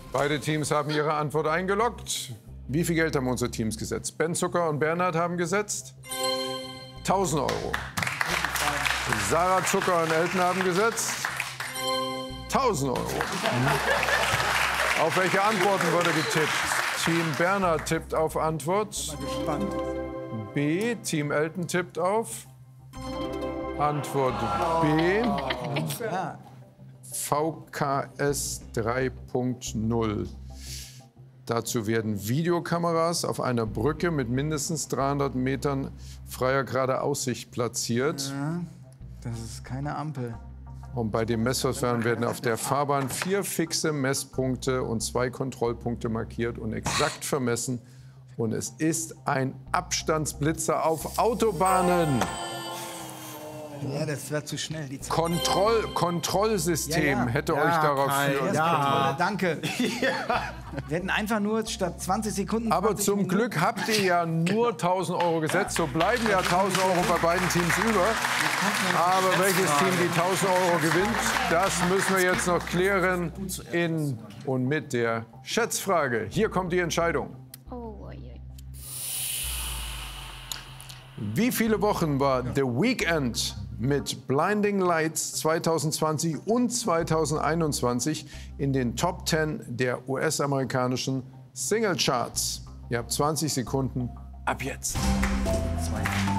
Beide Teams haben ihre Antwort eingeloggt. Wie viel Geld haben unsere Teams gesetzt? Ben Zucker und Bernhard haben gesetzt 1.000 Euro. Sarah Zucker und Elton haben gesetzt 1.000 Euro. Auf welche Antworten wurde getippt? Team Bernhard tippt auf Antwort B. Team Elton tippt auf Antwort B. VKS 3.0. Dazu werden Videokameras auf einer Brücke mit mindestens 300 Metern freier gerader Aussicht platziert. Ja, das ist keine Ampel. Und bei dem Messverfahren werden auf der Fahrbahn 4 fixe Messpunkte und 2 Kontrollpunkte markiert und exakt vermessen. Und es ist ein Abstandsblitzer auf Autobahnen. Ja, das war zu schnell. Die Zeit. Kontrollsystem hätte euch darauf führen können. Danke. Wir hätten einfach nur statt 20 Sekunden... Aber 20 zum Minuten. Glück habt ihr ja nur 1.000 Euro gesetzt. So bleiben ja 1.000 Euro bei beiden Teams über. Aber welches Team die 1.000 Euro gewinnt, das müssen wir jetzt noch klären in und mit der Schätzfrage. Hier kommt die Entscheidung. Wie viele Wochen war The Weeknd mit Blinding Lights 2020 und 2021 in den Top 10 der US-amerikanischen Singlecharts? Ihr habt 20 Sekunden ab jetzt. 2.